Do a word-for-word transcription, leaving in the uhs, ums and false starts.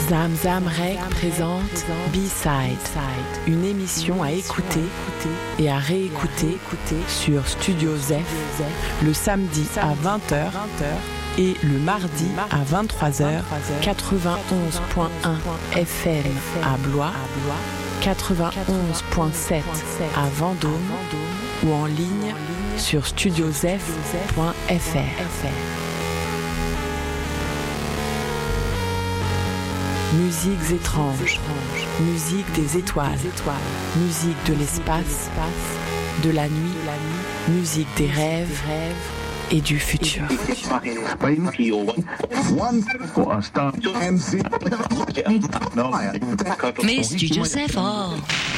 Zamzam Rec présente B-Side, une émission à écouter et à réécouter sur Studio Zef le samedi à vingt heures et le mardi à vingt-trois heures, quatre-vingt-onze point un F M à Blois, quatre-vingt-onze point sept à Vendôme ou en ligne sur studio zef point f r. Musiques étranges, musique des étoiles, musique de l'espace, de la nuit, musique des rêves et du futur. Mais Studio Zef, oh.